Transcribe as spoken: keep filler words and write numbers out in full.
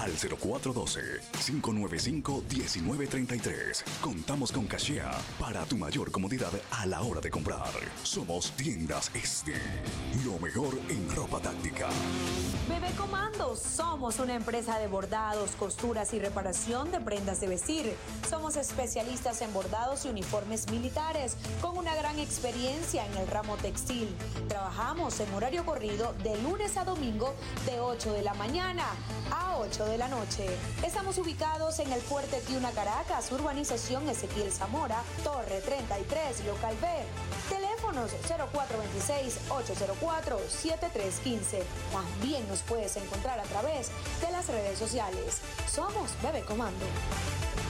al cero cuatro uno dos, cinco nueve cinco, uno nueve tres tres. Contamos con Cachea para tu mayor comodidad a la hora de comprar. Somos Tiendas Este, lo mejor en ropa táctica. Bebé Comando, somos una empresa de bordados, costuras y reparación de prendas de vestir. Somos especialistas en bordados y uniformes militares, con una gran experiencia en el ramo textil. Trabajamos en horario corrido de lunes a domingo de ocho de la mañana a ocho de la noche. Estamos ubicados en el Fuerte Tiuna, Caracas, urbanización Ezequiel Zamora, Torre treinta y tres, local B. Teléfonos cero cuatro dos seis, ocho cero cuatro, siete tres uno cinco. También nos puedes encontrar a través de las redes sociales. Somos Bebé Comando.